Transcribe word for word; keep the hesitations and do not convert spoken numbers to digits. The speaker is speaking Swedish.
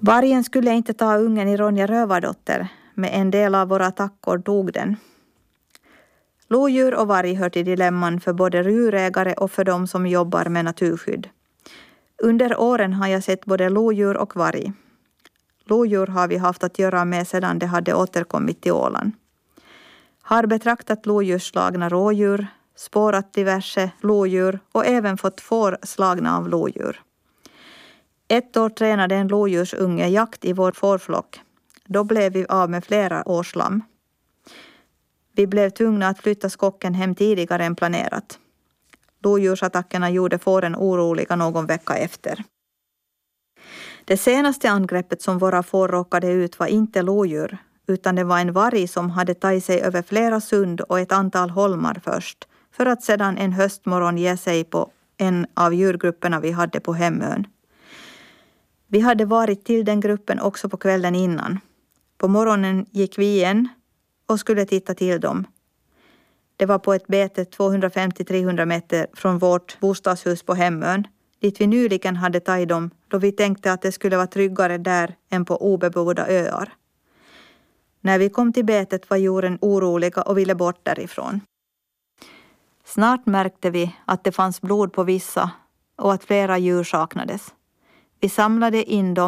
Vargen skulle inte ta ungen i Ronja Rövardotter, men en del av våra tackor tog den. Lodjur och varg hör till dilemman för både djurägare och för de som jobbar med naturskydd. Under åren har jag sett både lodjur och varg. Lodjur har vi haft att göra med sedan det hade återkommit till Åland. Har betraktat lodjursslagna rådjur, spårat diverse lodjur och även fått får slagna av lodjur. Ett år tränade en lodjursunge jakt i vår fårflock. Då blev vi av med flera årslamm. Vi blev tvungna att flytta skocken hem tidigare än planerat. Lodjursattackerna gjorde fåren oroliga någon vecka efter. Det senaste angreppet som våra får råkade ut var inte lodjur, utan det var en varg som hade tagit sig över flera sund och ett antal holmar först, för att sedan en höstmorgon ge sig på en av djurgrupperna vi hade på Hemön. Vi hade varit till den gruppen också på kvällen innan. På morgonen gick vi igen och skulle titta till dem. Det var på ett bete tvåhundrafemtio till trehundra meter från vårt bostadshus på Hemön, dit vi nyligen hade tagit dem då vi tänkte att det skulle vara tryggare där än på obebodda öar. När vi kom till betet var djuren oroliga och ville bort därifrån. Snart märkte vi att det fanns blod på vissa och att flera djur saknades. Vi samlade in dem